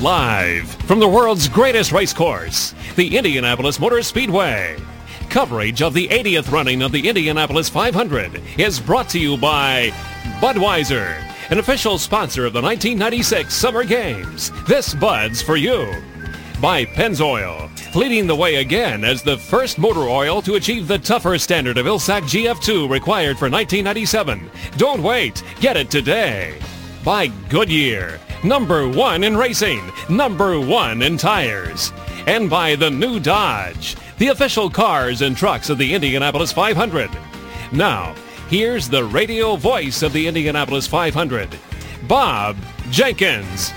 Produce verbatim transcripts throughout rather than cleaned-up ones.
Live from the world's greatest race course, the Indianapolis Motor Speedway. Coverage of the eightieth running of the Indianapolis five hundred is brought to you by Budweiser, an official sponsor of the nineteen ninety-six Summer Games. This Bud's for you. By Pennzoil, leading the way again as the first motor oil to achieve the tougher standard of I L S A C G F two required for nineteen ninety-seven. Don't wait, get it today. By Goodyear, number one in racing, number one in tires. And by the new Dodge, the official cars and trucks of the Indianapolis five hundred. Now, here's the radio voice of the Indianapolis five hundred, Bob Jenkins.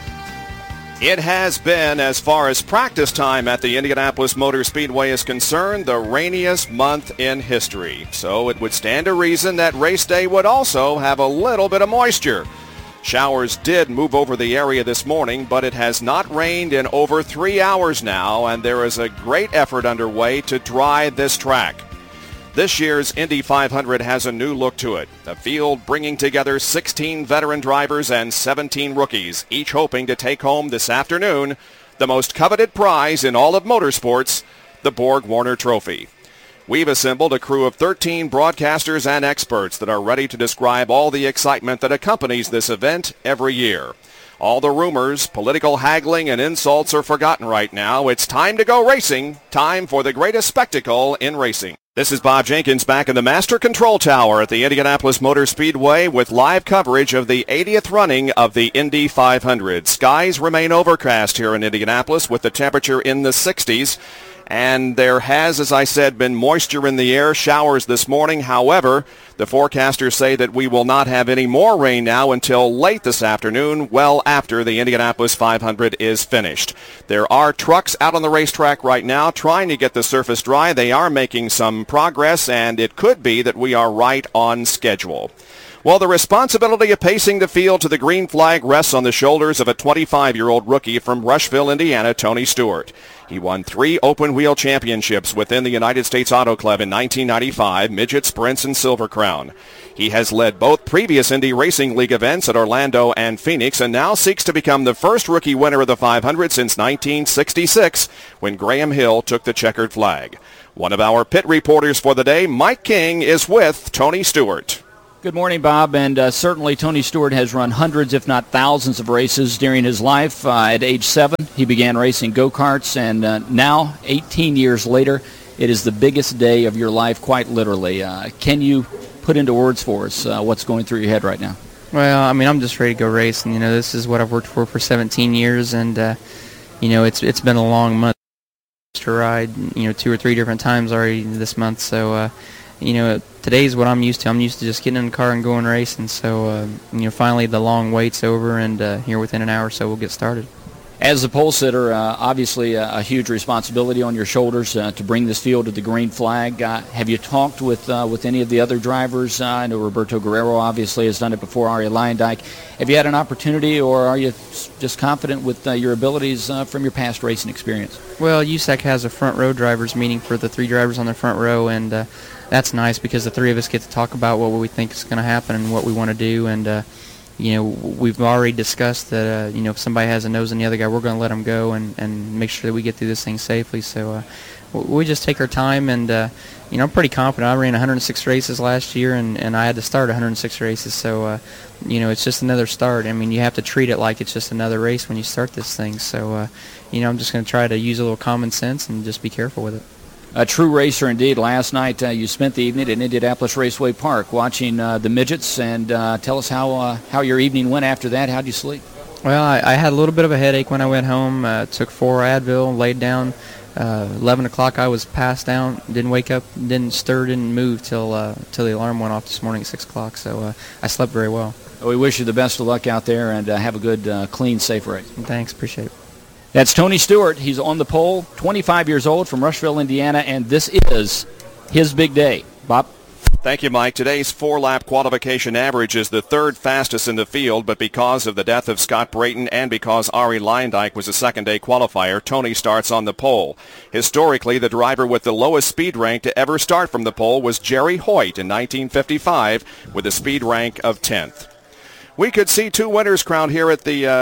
It has been, as far as practice time at the Indianapolis Motor Speedway is concerned, the rainiest month in history. So it would stand to reason that race day would also have a little bit of moisture. Showers did move over the area this morning, but it has not rained in over three hours now, and there is a great effort underway to dry this track. This year's Indy five hundred has a new look to it, a field bringing together sixteen veteran drivers and seventeen rookies, each hoping to take home this afternoon the most coveted prize in all of motorsports, the Borg-Warner Trophy. We've assembled a crew of thirteen broadcasters and experts that are ready to describe all the excitement that accompanies this event every year. All the rumors, political haggling, and insults are forgotten right now. It's time to go racing, time for the greatest spectacle in racing. This is Bob Jenkins back in the Master Control Tower at the Indianapolis Motor Speedway with live coverage of the eightieth running of the Indy five hundred. Skies remain overcast here in Indianapolis with the temperature in the sixties. And there has, as I said, been moisture in the air, showers this morning. However, the forecasters say that we will not have any more rain now until late this afternoon, well after the Indianapolis five hundred is finished. There are trucks out on the racetrack right now trying to get the surface dry. They are making some progress, and it could be that we are right on schedule. Well, the responsibility of pacing the field to the green flag rests on the shoulders of a twenty-five-year-old rookie from Rushville, Indiana, Tony Stewart. He won three open-wheel championships within the United States Auto Club in nineteen ninety-five, Midget Sprints and Silver Crown. He has led both previous Indy Racing League events at Orlando and Phoenix and now seeks to become the first rookie winner of the five hundred since nineteen sixty-six when Graham Hill took the checkered flag. One of our pit reporters for the day, Mike King, is with Tony Stewart. Good morning, Bob, and uh, certainly Tony Stewart has run hundreds, if not thousands, of races during his life. Uh, at age seven, he began racing go-karts, and uh, now, eighteen years later, it is the biggest day of your life, quite literally. Uh, can you put into words for us uh, what's going through your head right now? Well, I mean, I'm just ready to go race, and, you know, this is what I've worked for for seventeen years, and, uh, you know, it's it's been a long month to ride, you know, two or three different times already this month, so, uh, you know, today's what I'm used to. I'm used to just getting in the car and going racing. So, uh, you know, finally the long wait's over, and uh, here within an hour or so we'll get started. As the pole sitter, uh, obviously a, a huge responsibility on your shoulders uh, to bring this field to the green flag. Uh, have you talked with uh, with any of the other drivers? Uh, I know Roberto Guerrero obviously has done it before, Arie Luyendyk. Have you had an opportunity, or are you just confident with uh, your abilities uh, from your past racing experience? Well, U S A C has a front row drivers meeting for the three drivers on the front row, and uh, that's nice because the three of us get to talk about what we think is going to happen and what we want to do. And, uh, you know, we've already discussed that, uh, you know, if somebody has a nose on the other guy, we're going to let them go and, and make sure that we get through this thing safely. So uh, we just take our time, and, uh, you know, I'm pretty confident. I ran one hundred six races last year, and, and I had to start one hundred six races. So, uh, you know, it's just another start. I mean, you have to treat it like it's just another race when you start this thing. So, uh, you know, I'm just going to try to use a little common sense and just be careful with it. A true racer indeed. Last night uh, you spent the evening at Indianapolis Raceway Park watching uh, the midgets, and uh, tell us how uh, how your evening went after that. How'd you sleep? Well, I, I had a little bit of a headache when I went home. Uh, took four Advil, laid down. Uh, eleven o'clock I was passed down, didn't wake up, didn't stir, didn't move till uh, till the alarm went off this morning at six o'clock. So uh, I slept very well. We wish you the best of luck out there, and uh, have a good, uh, clean, safe race. Thanks, appreciate it. That's Tony Stewart. He's on the pole, twenty-five years old, from Rushville, Indiana, and this is his big day. Bob? Thank you, Mike. Today's four-lap qualification average is the third fastest in the field, but because of the death of Scott Brayton and because Arie Luyendyk was a second-day qualifier, Tony starts on the pole. Historically, the driver with the lowest speed rank to ever start from the pole was Jerry Hoyt in nineteen fifty-five with a speed rank of tenth. We could see two winners crowned here at the uh,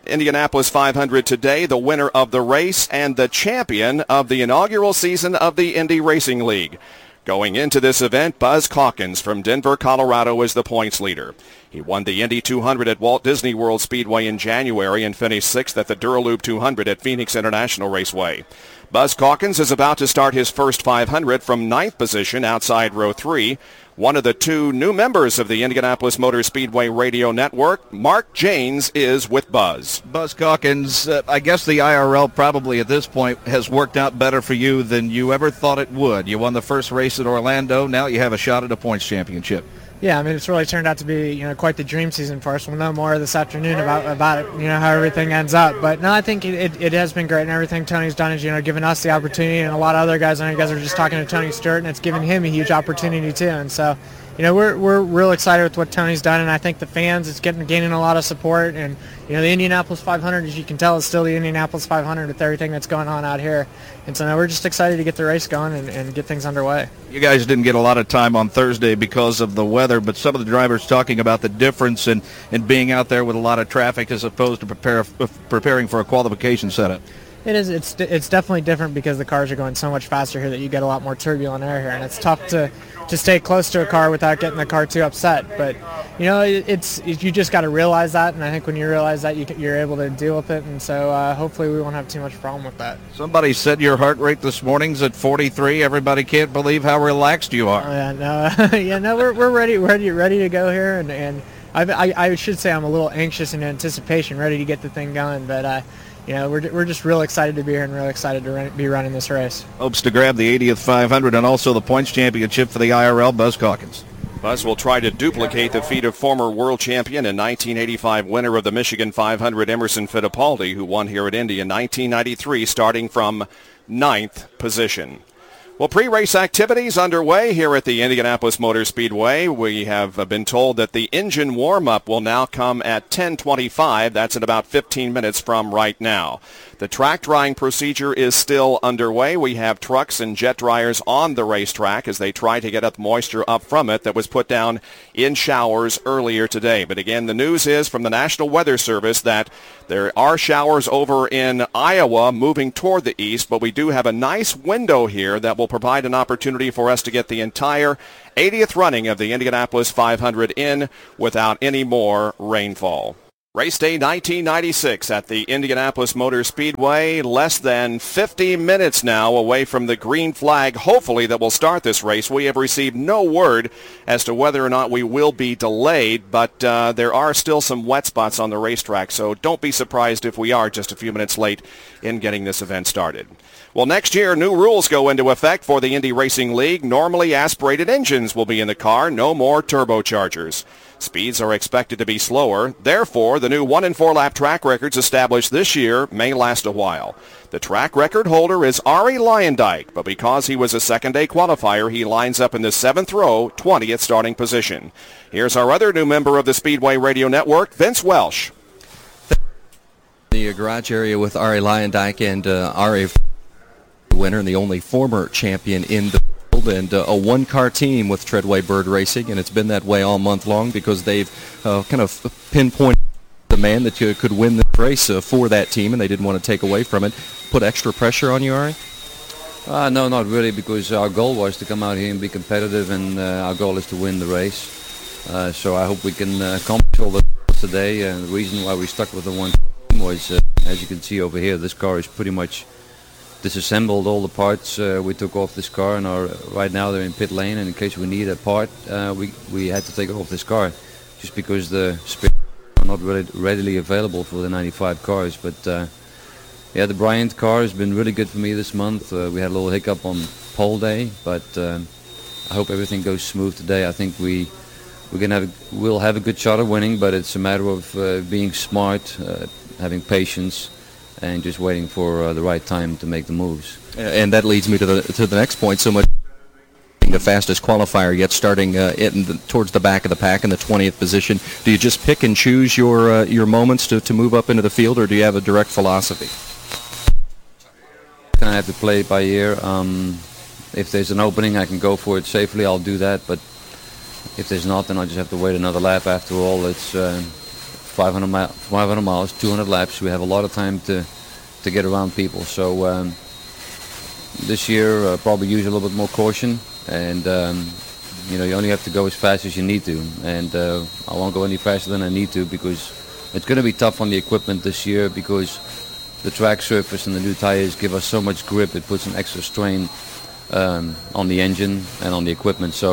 Indianapolis five hundred today, the winner of the race and the champion of the inaugural season of the Indy Racing League. Going into this event, Buzz Calkins from Denver, Colorado is the points leader. He won the Indy two hundred at Walt Disney World Speedway in January and finished sixth at the Duraloop two hundred at Phoenix International Raceway. Buzz Calkins is about to start his first five hundred from ninth position outside row three. One of the two new members of the Indianapolis Motor Speedway Radio Network, Mark Janes, is with Buzz. Buzz Calkins, uh, I guess the I R L probably at this point has worked out better for you than you ever thought it would. You won the first race at Orlando. Now you have a shot at a points championship. Yeah, I mean, it's really turned out to be, you know, quite the dream season for us. We'll know more this afternoon about about it, you know, how everything ends up. But no, I think it, it, it has been great, and everything Tony's done is, you know, given us the opportunity, and a lot of other guys. I know you guys are just talking to Tony Stewart, and it's given him a huge opportunity too. And so, you know, we're we're real excited with what Tony's done, and I think the fans, it's getting gaining a lot of support. And you know, the Indianapolis five hundred, as you can tell, is still the Indianapolis five hundred with everything that's going on out here. And so now we're just excited to get the race going and, and get things underway. You guys didn't get a lot of time on Thursday because of the weather, but some of the drivers talking about the difference in, in being out there with a lot of traffic as opposed to prepare, preparing for a qualification setup. It is. It's it's definitely different because the cars are going so much faster here that you get a lot more turbulent air here, and it's tough to, to stay close to a car without getting the car too upset. But you know, it, it's it, you just got to realize that, and I think when you realize that, you, you're able to deal with it, and so uh, hopefully we won't have too much problem with that. Somebody said your heart rate this morning's at forty-three. Everybody can't believe how relaxed you are. Oh, yeah, no, yeah, no, we're we're ready, ready, ready to go here, and and I, I I should say I'm a little anxious in anticipation, ready to get the thing going, but. Uh, You know, we're, we're just real excited to be here and real excited to run, be running this race. Hopes to grab the eightieth five hundred and also the points championship for the I R L, Buzz Calkins. Buzz will try to duplicate the feat of former world champion and nineteen eighty-five winner of the Michigan five hundred, Emerson Fittipaldi, who won here at Indy in nineteen ninety-three, starting from ninth position. Well, pre-race activities underway here at the Indianapolis Motor Speedway. We have been told that the engine warm-up will now come at ten twenty-five. That's in about fifteen minutes from right now. The track drying procedure is still underway. We have trucks and jet dryers on the racetrack as they try to get up moisture up from it that was put down in showers earlier today. But again, the news is from the National Weather Service that there are showers over in Iowa moving toward the east, but we do have a nice window here that will provide an opportunity for us to get the entire eightieth running of the Indianapolis five hundred in without any more rainfall. Race day nineteen ninety-six at the Indianapolis Motor Speedway, less than fifty minutes now away from the green flag, hopefully, that will start this race. We have received no word as to whether or not we will be delayed, but uh, there are still some wet spots on the racetrack, so don't be surprised if we are just a few minutes late in getting this event started. Well, next year, new rules go into effect for the Indy Racing League. Normally aspirated engines will be in the car, no more turbochargers. Speeds are expected to be slower. Therefore, the new one and four lap track records established this year may last a while. The track record holder is Ari Luyendyk, but because he was a second-day qualifier, he lines up in the seventh row, twentieth starting position. Here's our other new member of the Speedway Radio Network, Vince Welsh. The garage area with Ari Luyendyk, and uh, Ari, winner and the only former champion in the and uh, a one-car team with Treadway Bird Racing, and it's been that way all month long because they've uh, kind of pinpointed the man that uh, could win this race uh, for that team, and they didn't want to take away from it. Put extra pressure on you, Ari? Uh, no, not really, because our goal was to come out here and be competitive, and uh, our goal is to win the race. Uh, so I hope we can uh, accomplish all that today, and the reason why we stuck with the one team was, uh, as you can see over here, this car is pretty much disassembled all the parts uh, we took off this car, and are right now they're in pit lane, and in case we need a part, uh, we we had to take off this car just because the spares are not really readily available for the ninety-five cars. But uh, yeah, the Bryant car has been really good for me this month. Uh, we had a little hiccup on pole day, but uh, I hope everything goes smooth today. I think we we're gonna have a, we'll have a good shot of winning, but it's a matter of uh, being smart, uh, having patience, and just waiting for uh, the right time to make the moves. And that leads me to the to the next point. So much the fastest qualifier yet, starting uh, in the, towards the back of the pack in the twentieth position. Do you just pick and choose your uh, your moments to, to move up into the field, or do you have a direct philosophy? Kind of have to play it by ear. Um, if there's an opening, I can go for it safely. I'll do that. But if there's not, then I just have to wait another lap. After all, it's uh, five hundred, mi- five hundred miles, two hundred laps. We have a lot of time to to get around people. So um, this year, uh, probably use a little bit more caution, and um, you know, you only have to go as fast as you need to, and uh, I won't go any faster than I need to because it's going to be tough on the equipment this year because the track surface and the new tires give us so much grip. It puts an extra strain um, on the engine and on the equipment. So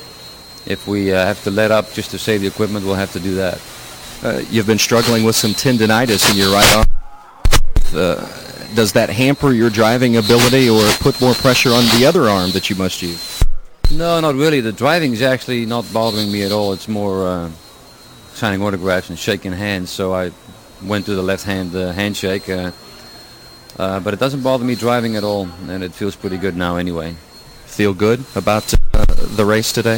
if we uh, have to let up just to save the equipment, we'll have to do that. Uh, you've been struggling with some tendinitis in your right arm. Uh, does that hamper your driving ability or put more pressure on the other arm that you must use? No, not really. The driving is actually not bothering me at all. It's more uh, signing autographs and shaking hands. So I went to the left-hand uh, handshake. Uh, uh, but it doesn't bother me driving at all, and it feels pretty good now anyway. Feel good about uh, the race today?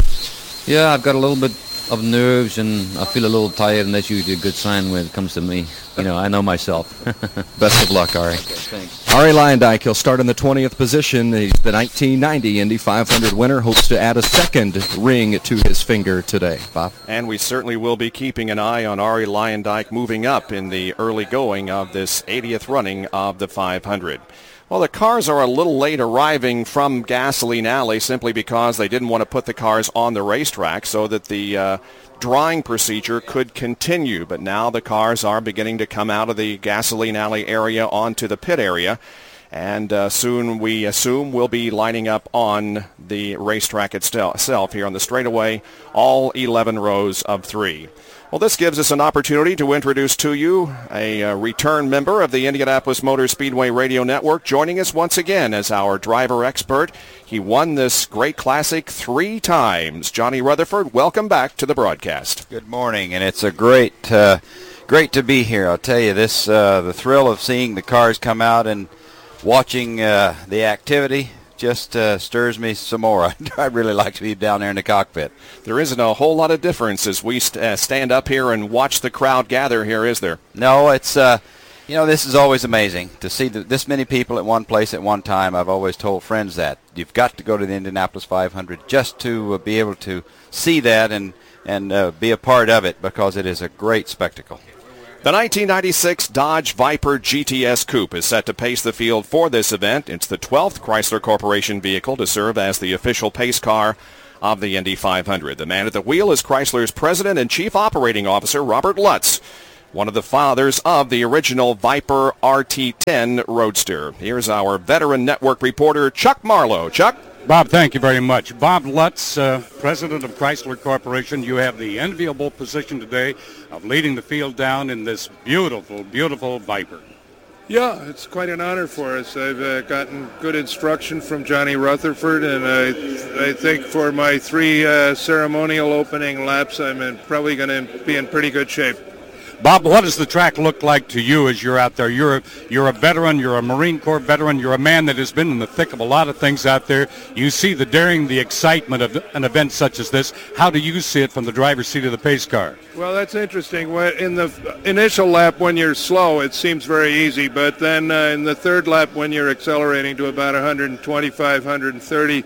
Yeah, I've got a little bit of nerves, and I feel a little tired, and that's usually a good sign when it comes to me. You know, I know myself. Best of luck, Ari. Okay, thanks. Ari Luyendyk, he'll start in the twentieth position. He's the nineteen ninety Indy five hundred winner. Hopes to add a second ring to his finger today. Bob? And we certainly will be keeping an eye on Ari Luyendyk moving up in the early going of this eightieth running of the five hundred. Well, the cars are a little late arriving from Gasoline Alley simply because they didn't want to put the cars on the racetrack so that the uh, drawing procedure could continue. But now the cars are beginning to come out of the Gasoline Alley area onto the pit area. And uh, soon we assume we'll be lining up on the racetrack itself here on the straightaway, all eleven rows of three. Well, this gives us an opportunity to introduce to you a uh, return member of the Indianapolis Motor Speedway Radio Network, joining us once again as our driver expert. He won this great classic three times. Johnny Rutherford, welcome back to the broadcast. Good morning, and it's a great, uh, great to be here. I'll tell you, this uh, the thrill of seeing the cars come out and watching uh, the activity just uh, stirs me some more. I'd really like to be down there in the cockpit. There isn't a whole lot of difference as we st- uh, stand up here and watch the crowd gather here, is there? No, it's, uh, you know, this is always amazing to see the, this many people at one place at one time. I've always told friends that. You've got to go to the Indianapolis five hundred just to uh, be able to see that and, and uh, be a part of it because it is a great spectacle. The nineteen ninety-six Dodge Viper G T S Coupe is set to pace the field for this event. It's the twelfth Chrysler Corporation vehicle to serve as the official pace car of the Indy five hundred. The man at the wheel is Chrysler's President and Chief Operating Officer, Robert Lutz, one of the fathers of the original Viper R T ten Roadster. Here's our veteran network reporter, Chuck Marlowe. Chuck? Bob, thank you very much. Bob Lutz, uh, President of Chrysler Corporation, you have the enviable position today of leading the field down in this beautiful, beautiful Viper. Yeah, it's quite an honor for us. I've uh, gotten good instruction from Johnny Rutherford, and I, I think for my three uh, ceremonial opening laps, I'm in, probably going to be in pretty good shape. Bob, what does the track look like to you as you're out there? You're, you're a veteran, you're a Marine Corps veteran, you're a man that has been in the thick of a lot of things out there. You see the daring, the excitement of an event such as this. How do you see it from the driver's seat of the pace car? Well, that's interesting. In the initial lap, when you're slow, it seems very easy, but then uh, in the third lap, when you're accelerating to about one twenty-five, one thirty,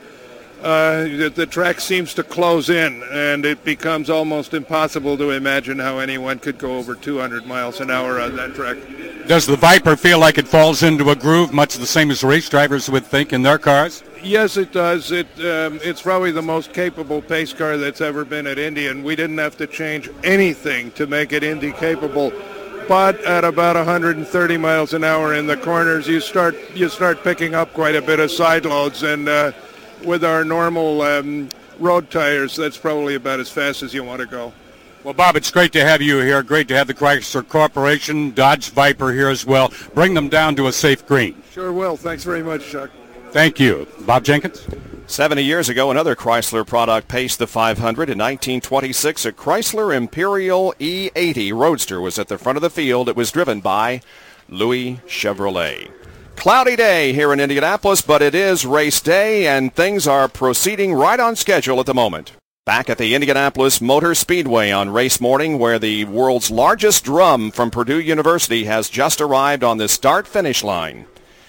Uh, the, the track seems to close in, and it becomes almost impossible to imagine how anyone could go over two hundred miles an hour on that track. Does the Viper feel like it falls into a groove, much the same as race drivers would think in their cars? Yes, it does. It um, it's probably the most capable pace car that's ever been at Indy, and we didn't have to change anything to make it Indy capable. But at about one thirty miles an hour in the corners, you start you start picking up quite a bit of side loads, and uh, with our normal um, road tires, that's probably about as fast as you want to go. Well, Bob, it's great to have you here. Great to have the Chrysler Corporation, Dodge Viper here as well. Bring them down to a safe green. Sure will. Thanks very much, Chuck. Thank you. Bob Jenkins? seventy years ago, another Chrysler product paced the five hundred. In nineteen twenty-six, a Chrysler Imperial E eighty Roadster was at the front of the field. It was driven by Louis Chevrolet. Cloudy day here in Indianapolis, but it is race day, and things are proceeding right on schedule at the moment. Back at the Indianapolis Motor Speedway on race morning, where the world's largest drum from Purdue University has just arrived on the start-finish line.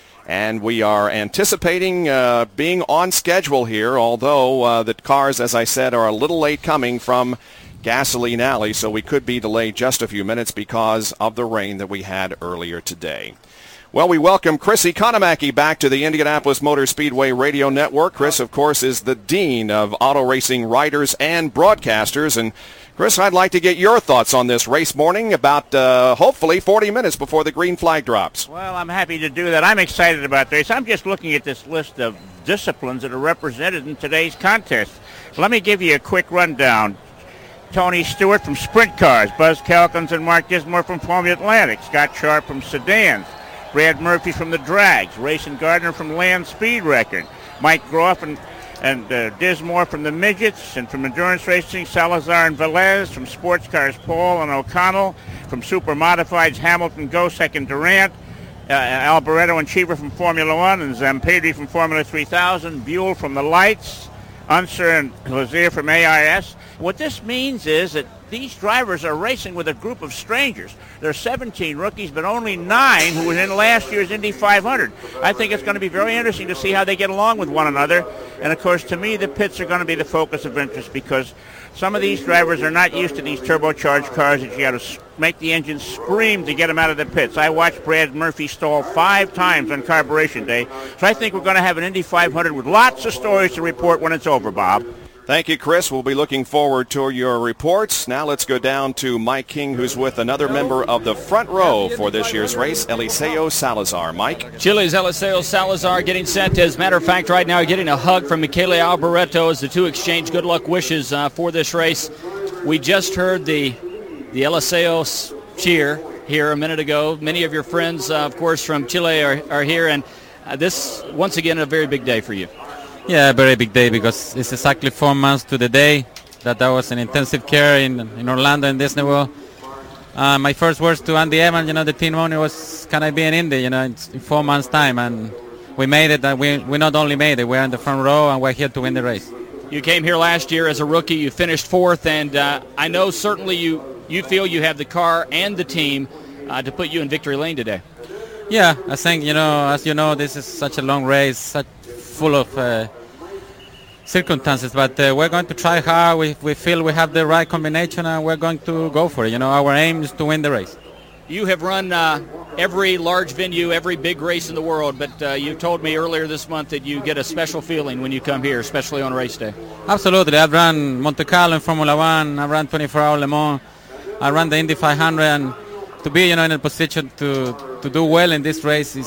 And we are anticipating uh, being on schedule here, although uh, the cars, as I said, are a little late coming from Gasoline Alley, so we could be delayed just a few minutes because of the rain that we had earlier today. Well, we welcome Chris Economaki back to the Indianapolis Motor Speedway Radio Network. Chris, of course, is the dean of auto racing writers and broadcasters. And, Chris, I'd like to get your thoughts on this race morning about uh, hopefully forty minutes before the green flag drops. Well, I'm happy to do that. I'm excited about the race. I'm just looking at this list of disciplines that are represented in today's contest. Let me give you a quick rundown. Tony Stewart from Sprint Cars, Buzz Calkins and Mark Dismore from Formula Atlantic, Scott Sharp from Sedans, Brad Murphy from the Drags, Rayson Gardner from Land Speed Record, Mike Groff and, and uh, Dismore from the Midgets, and from Endurance Racing, Salazar and Velez, from Sports Cars, Paul and O'Connell, from Super Modifieds, Hamilton, Gosek and Durant, uh, Alboreto and Cheever from Formula One, and Zampedri from Formula three thousand, Buell from the Lights, Unser and Lazier from A I S. What this means is that these drivers are racing with a group of strangers. There are seventeen rookies, but only nine who were in last year's Indy five hundred. I think it's going to be very interesting to see how they get along with one another. And, of course, to me, the pits are going to be the focus of interest because some of these drivers are not used to these turbocharged cars that you got to make the engine scream to get them out of the pits. I watched Brad Murphy stall five times on carburation day. So I think we're going to have an Indy five hundred with lots of stories to report when it's over, Bob. Thank you, Chris. We'll be looking forward to your reports. Now let's go down to Mike King, who's with another member of the front row for this year's race, Eliseo Salazar. Mike? Chile's Eliseo Salazar getting set. As a matter of fact, right now getting a hug from Michele Alboreto as the two exchange good luck wishes uh, for this race. We just heard the, the Eliseo cheer here a minute ago. Many of your friends, uh, of course, from Chile are, are here, and uh, this, once again, a very big day for you. Yeah, a very big day because it's exactly four months to the day that I was in intensive care in, in Orlando in Disney World. Uh, my first words to Andy Evans, you know, the team owner, was, can I be in Indy, you know, in, in four months' time. And we made it. And we, we not only made it, we're in the front row and we're here to win the race. You came here last year as a rookie. You finished fourth. And uh, I know certainly you, you feel you have the car and the team uh, to put you in victory lane today. Yeah, I think, you know, as you know, this is such a long race, such full of uh, circumstances, but uh, we're going to try hard. We, we feel we have the right combination and we're going to go for it. You know, our aim is to win the race. You have run uh, every large venue, every big race in the world, but uh, you told me earlier this month that you get a special feeling when you come here, especially on race day. Absolutely. I've run Monte Carlo in Formula One. I've run twenty-four hour Le Mans. I ran the Indy five hundred, and to be, you know, in a position to, to do well in this race is